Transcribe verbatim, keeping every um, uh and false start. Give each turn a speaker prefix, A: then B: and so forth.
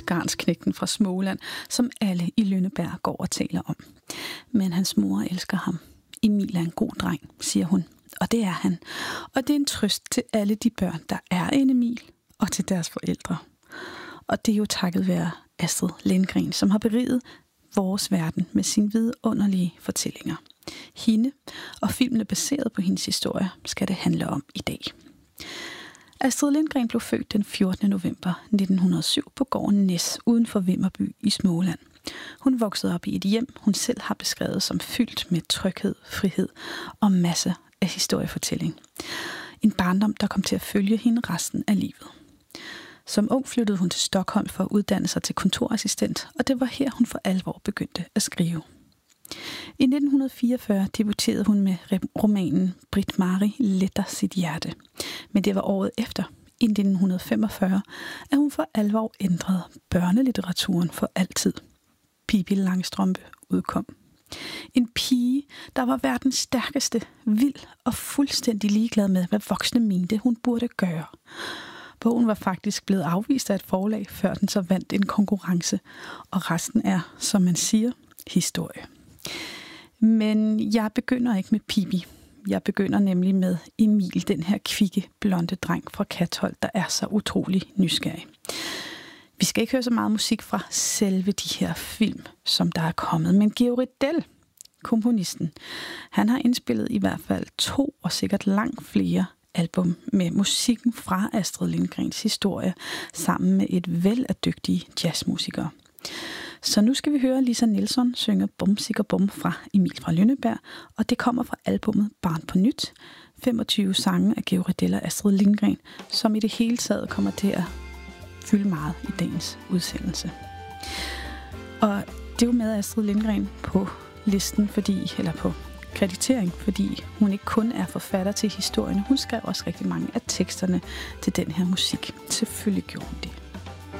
A: garnsknægten fra Småland, som alle i Lynneberg går og taler om. Men hans mor elsker ham. Emil er en god dreng, siger hun. Og det er han. Og det er en trøst til alle de børn, der er en Emil, og til deres forældre. Og det er jo takket være Astrid Lindgren, som har beriget vores verden med sine vidunderlige fortællinger. Hende og filmene baseret på hendes historie skal det handle om i dag. Astrid Lindgren blev født den fjortende november nitten hundrede og syv på gården Næs uden for Vimmerby i Småland. Hun voksede op i et hjem, hun selv har beskrevet som fyldt med tryghed, frihed og masser af historiefortælling. En barndom, der kom til at følge hende resten af livet. Som ung flyttede hun til Stockholm for at uddanne sig til kontorassistent, og det var her, hun for alvor begyndte at skrive. I nitten fireogfyrre debuterede hun med romanen Britt-Marie letter sit hjerte. Men det var året efter, i nitten femogfyrre, at hun for alvor ændrede børnelitteraturen for altid. Pippi Langstrømpe udkom. En pige, der var verdens stærkeste, vild og fuldstændig ligeglad med, hvad voksne mente, hun burde gøre. Bogen var faktisk blevet afvist af et forlag, før den så vandt en konkurrence, og resten er, som man siger, historie. Men jeg begynder ikke med Pippi. Jeg begynder nemlig med Emil, den her kvikke, blonde dreng fra Katholt, der er så utrolig nysgerrig. Vi skal ikke høre så meget musik fra selve de her film, som der er kommet, men Georg Riddell, komponisten, han har indspillet i hvert fald to og sikkert langt flere album med musikken fra Astrid Lindgrens historie, sammen med et væld af dygtige jazzmusikere. Så nu skal vi høre Lisa Nilsson synge Bum Sikker Bum fra Emil fra Lynneberg, og det kommer fra albummet Barn på Nyt, femogtyve sange af Georg Riddell og Astrid Lindgren, som i det hele taget kommer til at fylde meget i dagens udsendelse. Og det er jo med Astrid Lindgren på listen, fordi, eller på kreditering, fordi hun ikke kun er forfatter til historien, hun skrev også rigtig mange af teksterne til den her musik. Selvfølgelig gjorde hun det.